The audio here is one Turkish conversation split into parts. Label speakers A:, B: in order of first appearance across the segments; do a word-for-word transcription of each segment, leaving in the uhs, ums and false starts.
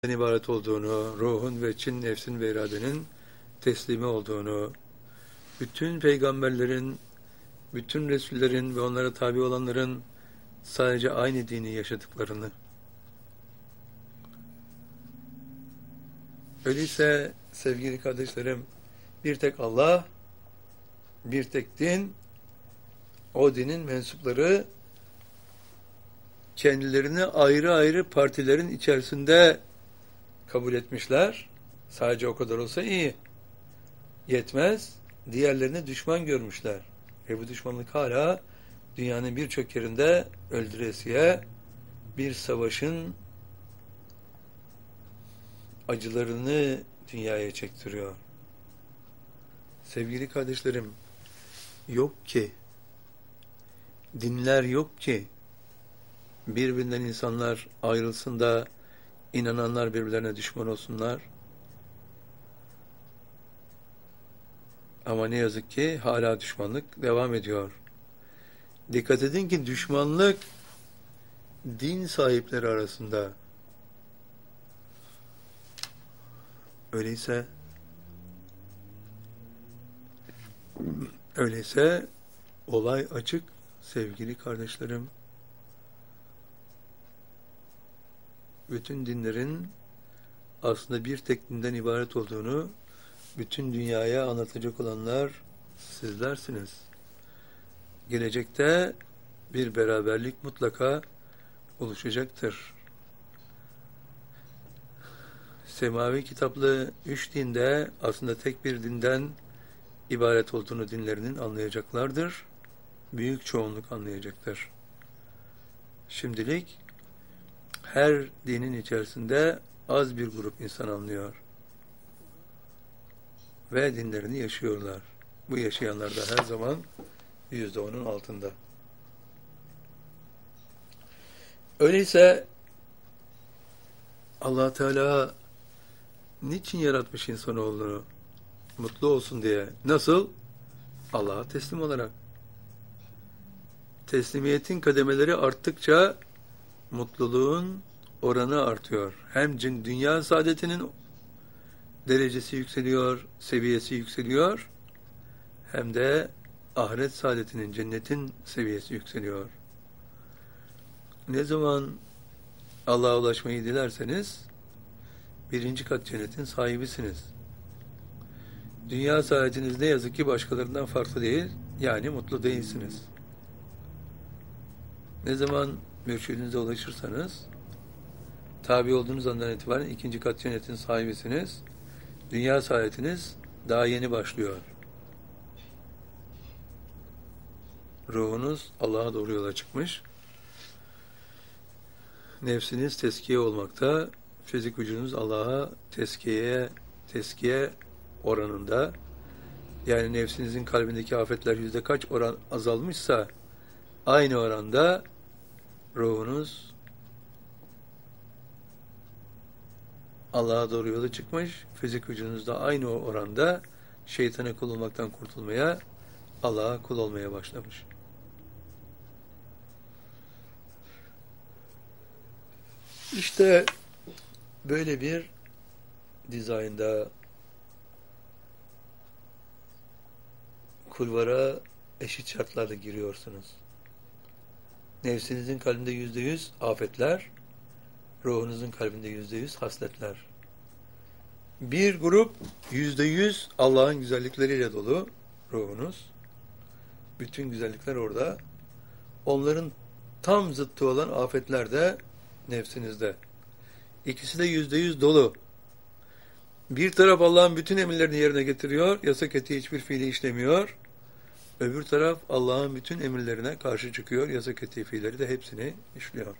A: ibaret olduğunu, ruhun ve Çin nefsin ve iradenin teslimi olduğunu, bütün peygamberlerin, bütün resullerin ve onlara tabi olanların sadece aynı dini yaşadıklarını. Öyleyse sevgili kardeşlerim, bir tek Allah, bir tek din, o dinin mensupları kendilerini ayrı ayrı partilerin içerisinde kabul etmişler. Sadece o kadar olsa iyi. Yetmez. Diğerlerini düşman görmüşler. Ve bu düşmanlık hala dünyanın birçok yerinde öldüresiye bir savaşın acılarını dünyaya çektiriyor. Sevgili kardeşlerim, yok ki, dinler yok ki, birbirinden insanlar ayrılsın da inananlar birbirlerine düşman olsunlar. Ama ne yazık ki hala düşmanlık devam ediyor. Dikkat edin ki düşmanlık din sahipleri arasında. Öyleyse öyleyse olay açık sevgili kardeşlerim. Bütün dinlerin aslında bir tek dinden ibaret olduğunu bütün dünyaya anlatacak olanlar sizlersiniz. Gelecekte bir beraberlik mutlaka oluşacaktır. Semavi kitaplı üç dinde aslında tek bir dinden ibaret olduğunu dinlerinin anlayacaklardır. Büyük çoğunluk anlayacaktır. Şimdilik her dinin içerisinde az bir grup insan anlıyor. Ve dinlerini yaşıyorlar. Bu yaşayanlar da her zaman yüzde onun altında. Öyleyse Allah Teala niçin yaratmış insanoğlunu? Mutlu olsun diye. Nasıl? Allah'a teslim olarak. Teslimiyetin kademeleri arttıkça mutluluğun oranı artıyor. Hem dünya saadetinin derecesi yükseliyor, seviyesi yükseliyor, hem de ahiret saadetinin, cennetin seviyesi yükseliyor. Ne zaman Allah'a ulaşmayı dilerseniz birinci kat cennetin sahibisiniz. Dünya saadetiniz ne yazık ki başkalarından farklı değil, yani mutlu değilsiniz. Ne zaman mürşidinize ulaşırsanız tabi olduğunuz andan itibaren ikinci kat cennetin sahibisiniz. Dünya saadetiniz daha yeni başlıyor. Ruhunuz Allah'a doğru yola çıkmış. Nefsiniz teskiye olmakta. Fizik vücudunuz Allah'a teskiyeye, teskiye oranında. Yani nefsinizin kalbindeki afetler yüzde kaç oran azalmışsa aynı oranda ruhunuz Allah'a doğru yola çıkmış, fizik vücudunuzda aynı oranda şeytana kul olmaktan kurtulmaya, Allah'a kul olmaya başlamış. İşte böyle bir dizaynda kulvara eşit şartlarla giriyorsunuz. Nefsinizin kalbinde yüzde yüz afetler, ruhunuzun kalbinde yüzde yüz hasletler. Bir grup yüzde yüz Allah'ın güzellikleriyle dolu ruhunuz. Bütün güzellikler orada. Onların tam zıttı olan afetler de nefsinizde. İkisi de yüzde yüz dolu. Bir taraf Allah'ın bütün emirlerini yerine getiriyor, yasak ettiği hiçbir fiili işlemiyor. Öbür taraf Allah'ın bütün emirlerine karşı çıkıyor, yasak ettiği fiilleri de hepsini işliyor.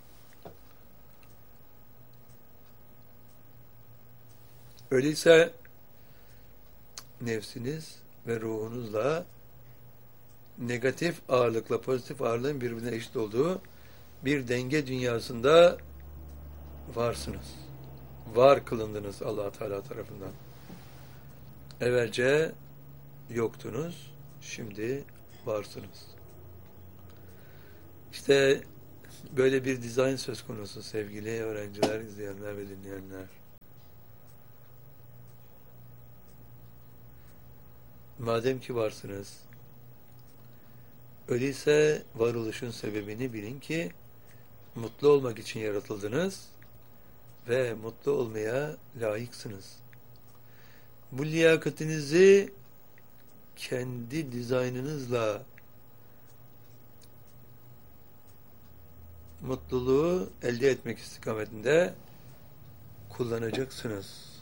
A: Öyleyse nefsiniz ve ruhunuzla negatif ağırlıkla pozitif ağırlığın birbirine eşit olduğu bir denge dünyasında varsınız. Var kılındınız Allah Teala tarafından. Evvelce yoktunuz, şimdi varsınız. İşte böyle bir dizayn söz konusu sevgili öğrenciler, izleyenler ve dinleyenler. madem ki varsınız, öyleyse varoluşun sebebini bilin ki mutlu olmak için yaratıldınız ve mutlu olmaya layıksınız. Bu liyakatinizi kendi dizaynınızla mutluluğu elde etmek istikametinde kullanacaksınız.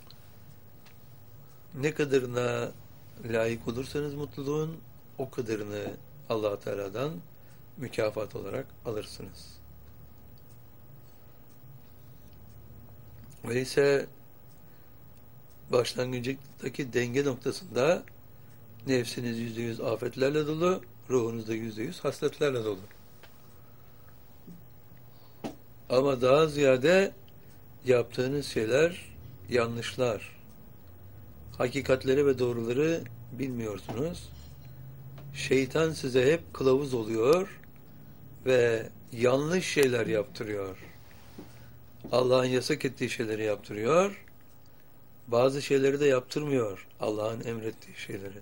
A: Ne kadarına layık olursanız mutluluğun, o kadarını Allah Teala'dan mükafat olarak alırsınız. Öyleyse başlangıçtaki denge noktasında nefsiniz yüzde yüz afetlerle dolu, ruhunuz da yüzde yüz hasletlerle dolu. Ama daha ziyade yaptığınız şeyler yanlışlar. Hakikatleri ve doğruları bilmiyorsunuz. Şeytan size hep kılavuz oluyor ve yanlış şeyler yaptırıyor. Allah'ın yasak ettiği şeyleri yaptırıyor. Bazı şeyleri de yaptırmıyor. Allah'ın emrettiği şeyleri.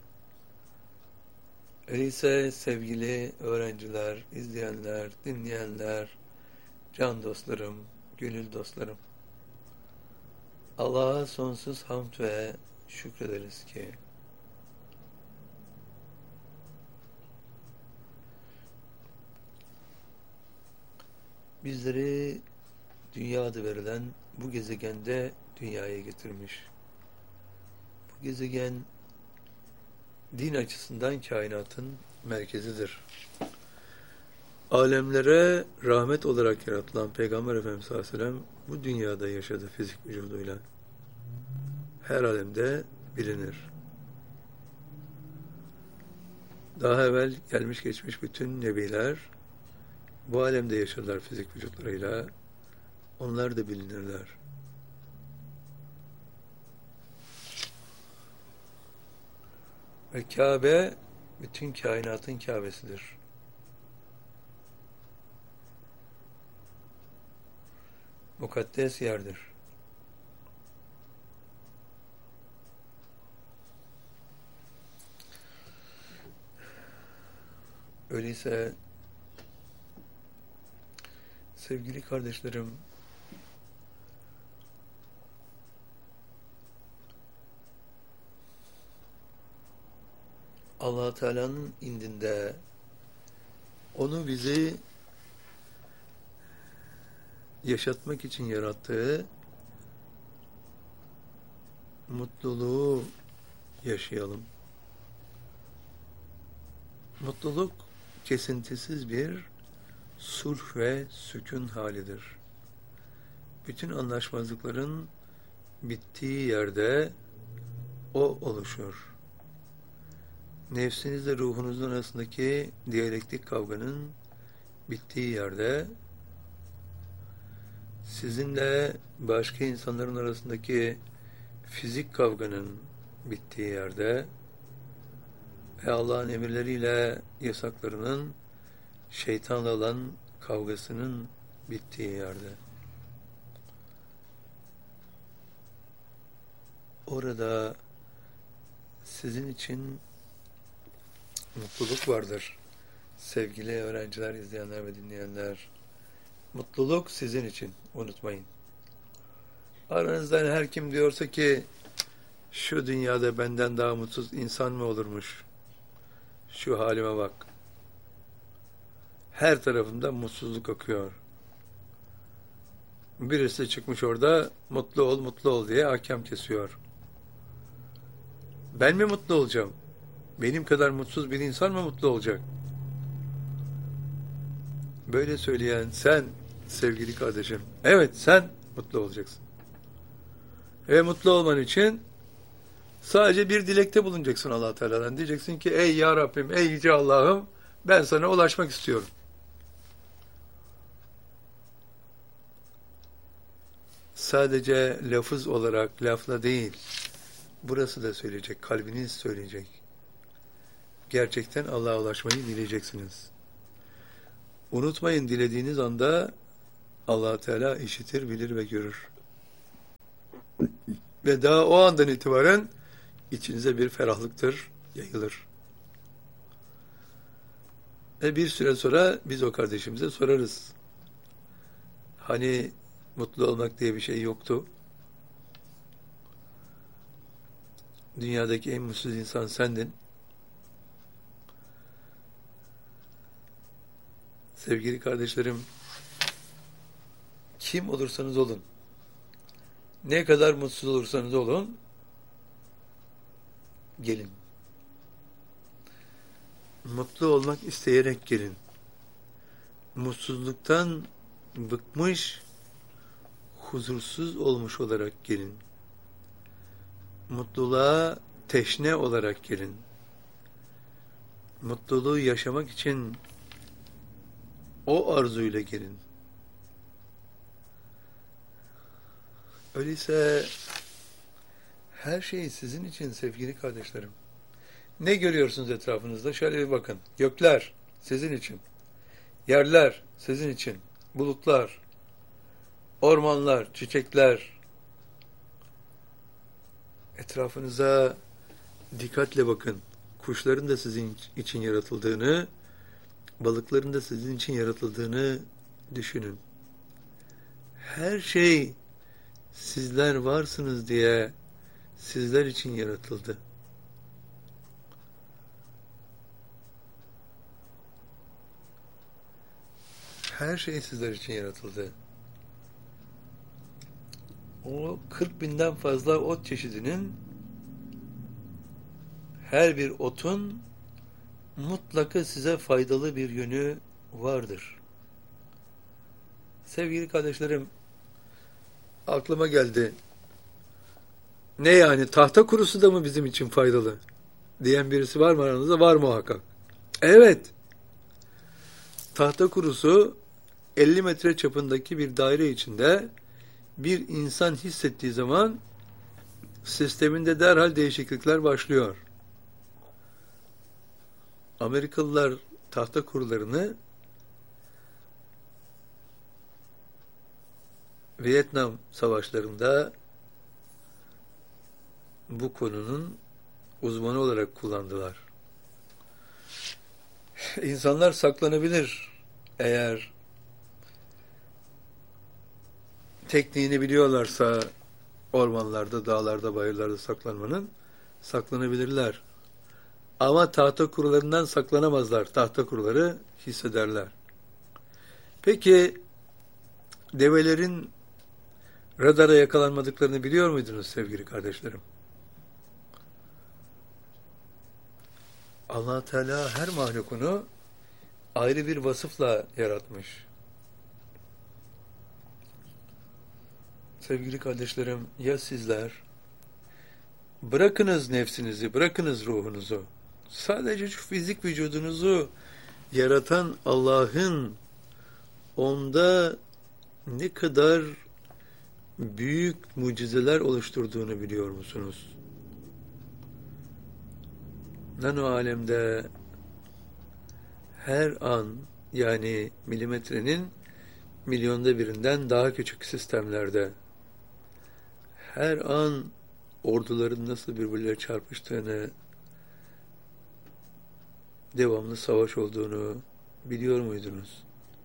A: Öyleyse sevgili öğrenciler, izleyenler, dinleyenler, can dostlarım, gönül dostlarım, Allah'a sonsuz hamd ve şükrederiz ki bizleri dünya adı verilen bu gezegende dünyaya getirmiş. Bu gezegen din açısından kainatın merkezidir. Alemlere rahmet olarak yaratılan Peygamber Efendimiz sallallahu aleyhi ve sellem bu dünyada yaşadı fizik vücuduyla. Her alemde bilinir. Daha evvel gelmiş geçmiş bütün nebiler bu alemde yaşadılar fizik vücutlarıyla. Onlar da bilinirler. Ve Kabe bütün kainatın Kabe'sidir. Mukaddes yerdir. Öyleyse sevgili kardeşlerim, Allah Teala'nın indinde onu bizi yaşatmak için yarattığı mutluluğu yaşayalım. Mutluluk kesintisiz bir sulh ve sükun halidir. Bütün anlaşmazlıkların bittiği yerde o oluşur. Nefsinizle ruhunuzun arasındaki diyalektik kavganın bittiği yerde, sizinle başka insanların arasındaki fizik kavganın bittiği yerde ve Allah'ın emirleriyle yasaklarının şeytanla olan kavgasının bittiği yerde. Orada sizin için mutluluk vardır. Sevgili öğrenciler, izleyenler ve dinleyenler. Mutluluk sizin için. Unutmayın. Aranızdan her kim diyorsa ki şu dünyada benden daha mutsuz insan mı olurmuş? Şu halime bak. Her tarafımda mutsuzluk akıyor. Birisi çıkmış orada mutlu ol, mutlu ol diye ahkam kesiyor. Ben mi mutlu olacağım? Benim kadar mutsuz bir insan mı mutlu olacak? Böyle söyleyen sen sevgili kardeşim. Evet, sen mutlu olacaksın. Ve mutlu olman için sadece bir dilekte bulunacaksın Allah Teala'dan. Diyeceksin ki ey ya Rabbim, ey yüce Allah'ım, ben sana ulaşmak istiyorum. Sadece lafız olarak, lafla değil, burası da söyleyecek, kalbiniz söyleyecek. Gerçekten Allah'a ulaşmayı dileyeceksiniz. Unutmayın, dilediğiniz anda Allah Teala işitir, bilir ve görür. Ve daha o andan itibaren içinize bir ferahlıktır, yayılır. Ve bir süre sonra biz o kardeşimize sorarız. Hani mutlu olmak diye bir şey yoktu. Dünyadaki en mutsuz insan sendin. Sevgili kardeşlerim, kim olursanız olun, ne kadar mutsuz olursanız olun, gelin. Mutlu olmak isteyerek gelin. Mutsuzluktan bıkmış, huzursuz olmuş olarak gelin. Mutluluğa teşne olarak gelin. Mutluluğu yaşamak için o arzuyla gelin. Öyleyse her şey sizin için sevgili kardeşlerim. Ne görüyorsunuz etrafınızda? Şöyle bir bakın. Gökler sizin için. Yerler sizin için. Bulutlar, ormanlar, çiçekler. Etrafınıza dikkatle bakın. Kuşların da sizin için yaratıldığını, balıkların da sizin için yaratıldığını düşünün. Her şey sizler varsınız diye sizler için yaratıldı. Her şey sizler için yaratıldı. O kırk binden fazla ot çeşidinin her bir otun mutlaka size faydalı bir yönü vardır. Sevgili kardeşlerim, aklıma geldi. Ne yani, tahta kurusu da mı bizim için faydalı? Diyen birisi var mı aranızda? Var muhakkak. Evet. Tahta kurusu elli metre çapındaki bir daire içinde bir insan hissettiği zaman sisteminde derhal değişiklikler başlıyor. Amerikalılar tahta kurularını Vietnam savaşlarında bu konunun uzmanı olarak kullandılar. İnsanlar saklanabilir eğer tekniğini biliyorlarsa ormanlarda, dağlarda, bayırlarda saklanmanın, saklanabilirler. Ama tahta kurularından saklanamazlar. Tahta kuruları hissederler. Peki develerin radara yakalanmadıklarını biliyor muydunuz sevgili kardeşlerim? Allah Teala her mahlukunu ayrı bir vasıfla yaratmış. Sevgili kardeşlerim, ya sizler bırakınız nefsinizi, bırakınız ruhunuzu, sadece şu fizik vücudunuzu yaratan Allah'ın onda ne kadar büyük mucizeler oluşturduğunu biliyor musunuz? Nano alemde her an, yani milimetrenin milyonda birinden daha küçük sistemlerde her an orduların nasıl birbirleriyle çarpıştığını, devamlı savaş olduğunu biliyor muydunuz?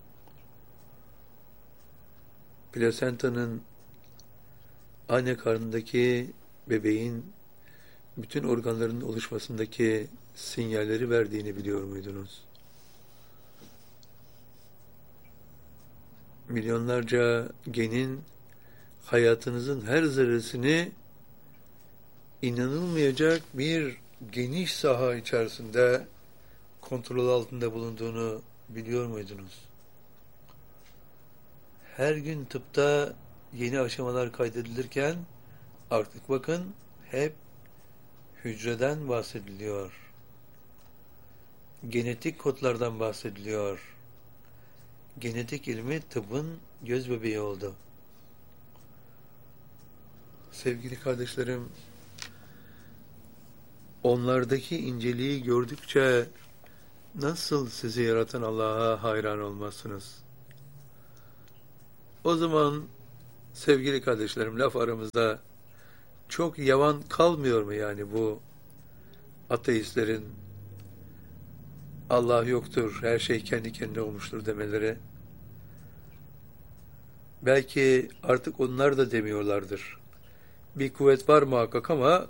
A: Plasentanın anne karnındaki bebeğin bütün organlarının oluşmasındaki sinyalleri verdiğini biliyor muydunuz? Milyonlarca genin hayatınızın her zerresini inanılmayacak bir geniş saha içerisinde kontrol altında bulunduğunu biliyor muydunuz? Her gün tıpta yeni aşamalar kaydedilirken artık bakın hep hücreden bahsediliyor. Genetik kodlardan bahsediliyor. Genetik ilmi tıbbın göz bebeği oldu. Sevgili kardeşlerim, onlardaki inceliği gördükçe nasıl sizi yaratan Allah'a hayran olmazsınız? O zaman sevgili kardeşlerim, laf aramızda çok yavan kalmıyor mu yani bu ateistlerin Allah yoktur, her şey kendi kendine olmuştur demeleri? Belki artık onlar da demiyorlardır. Bir kuvvet var muhakkak ama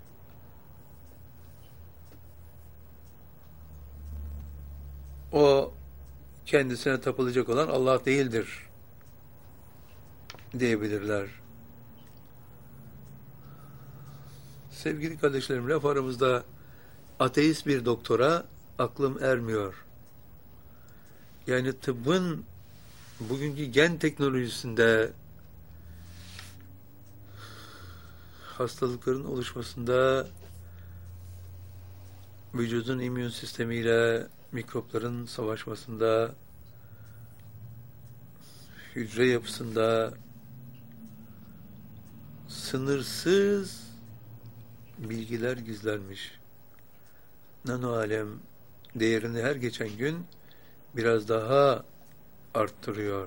A: o kendisine tapılacak olan Allah değildir diyebilirler. Sevgili kardeşlerim, laf aramızda ateist bir doktora aklım ermiyor. Yani tıbbın bugünkü gen teknolojisinde hastalıkların oluşmasında vücudun immün sistemiyle mikropların savaşmasında, hücre yapısında sınırsız bilgiler gizlenmiş. Nano alem değerini her geçen gün biraz daha arttırıyor.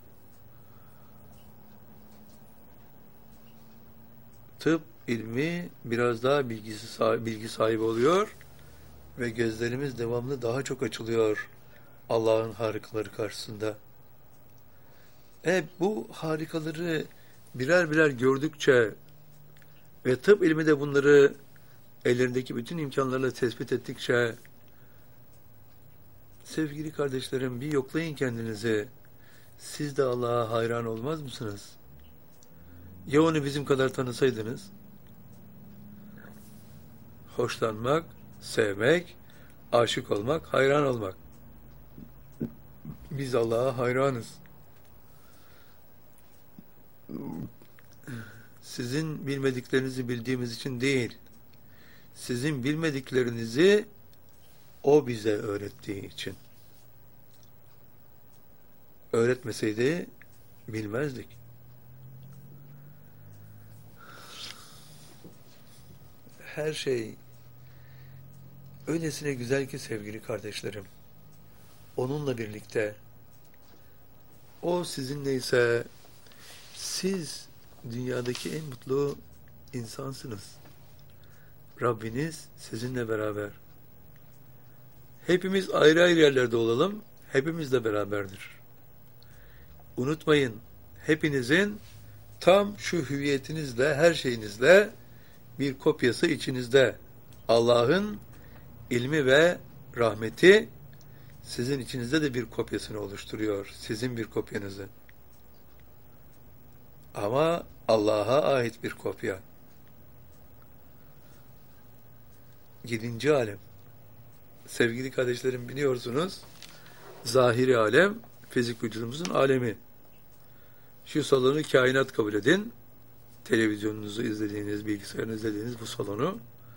A: Tıp ilmi biraz daha bilgisi, bilgi sahibi oluyor ve gözlerimiz devamlı daha çok açılıyor Allah'ın harikaları karşısında. E bu harikaları birer birer gördükçe ve tıp ilmi de bunları ellerindeki bütün imkanlarla tespit ettikçe, sevgili kardeşlerim, bir yoklayın kendinizi. Siz de Allah'a hayran olmaz mısınız? Ya onu bizim kadar tanısaydınız? Hoşlanmak, sevmek, aşık olmak, hayran olmak. Biz Allah'a hayranız. Sizin bilmediklerinizi bildiğimiz için değil, sizin bilmediklerinizi O bize öğrettiği için. Öğretmeseydi bilmezdik. Her şey öylesine güzel ki sevgili kardeşlerim. Onunla birlikte o sizinleyse siz dünyadaki en mutlu insansınız. Rabbiniz sizinle beraber. Hepimiz ayrı ayrı yerlerde olalım, hepimiz de beraberdir. Unutmayın, hepinizin tam şu hüviyetinizle, her şeyinizle bir kopyası içinizde. Allah'ın ilmi ve rahmeti sizin içinizde de bir kopyasını oluşturuyor. Sizin bir kopyanızı. Ama Allah'a ait bir kopya. Yedinci alem. Sevgili kardeşlerim, biliyorsunuz, zahiri alem, fizik vücudumuzun alemi. Şu salonu kainat kabul edin. Televizyonunuzu izlediğiniz, bilgisayarınızı izlediğiniz bu salonu.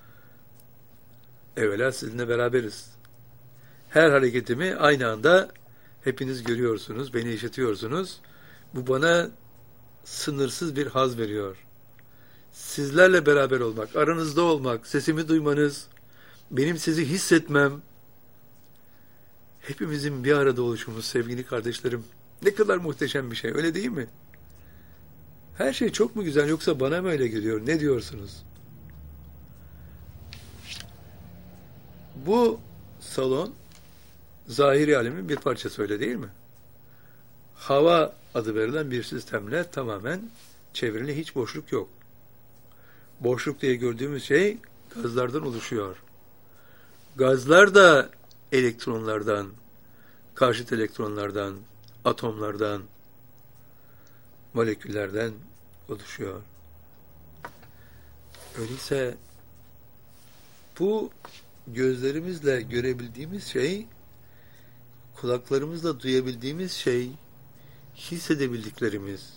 A: Evvela sizinle beraberiz. Her hareketimi aynı anda hepiniz görüyorsunuz, beni işitiyorsunuz. Bu bana sınırsız bir haz veriyor. Sizlerle beraber olmak, aranızda olmak, sesimi duymanız, benim sizi hissetmem, hepimizin bir arada oluşumuz sevgili kardeşlerim. Ne kadar muhteşem bir şey, öyle değil mi? Her şey çok mu güzel, yoksa bana mı öyle geliyor? Ne diyorsunuz? Bu salon zahiri alemin bir parçası, öyle değil mi? Hava adı verilen bir sistemle tamamen çevrili, hiç boşluk yok. Boşluk diye gördüğümüz şey gazlardan oluşuyor. Gazlar da elektronlardan, karşıt elektronlardan, atomlardan, moleküllerden oluşuyor. Öyleyse bu gözlerimizle görebildiğimiz şey, kulaklarımızla duyabildiğimiz şey, hissedebildiklerimiz,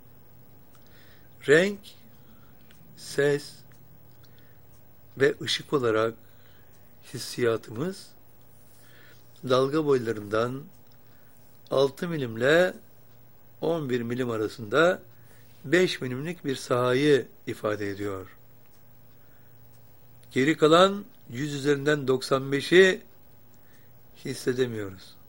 A: renk, ses ve ışık olarak hissiyatımız, dalga boylarından altı milimle on bir milim arasında beş milimlik bir sahayı ifade ediyor. Geri kalan yüz üzerinden doksan beşi hissedemiyoruz.